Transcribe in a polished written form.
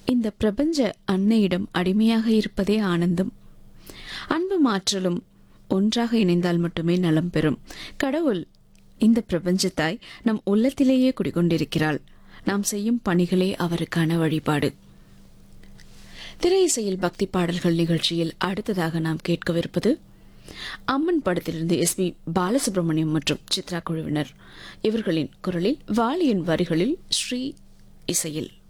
இந்த பிரபஞ்ச அன்னையிடம் அடிமையாக இருப்பதே ஆனந்தம். அன்பு மாற்றலும் ஒன்றாக இணைந்தால் மட்டுமே நலம் பெறும். கடவுள் இந்த பிரபஞ்சத்தாய் நம் உள்ளத்திலேயே குடிகொண்டிருக்கிறாள். நாம் செய்யும் பணிகளே அவருக்கான வழிபாடு. திரை இசையில் பக்தி பாடல்கள் நிகழ்ச்சியில் அடுத்ததாக நாம் கேட்கவிருப்பது அம்மன் படத்திலிருந்து எஸ்.பி. பாலசுப்ரமணியம் மற்றும் சித்ரா குழுவினர். இவர்களின் குரலில், வாலியின் வரிகளில், ஸ்ரீ இசையில்.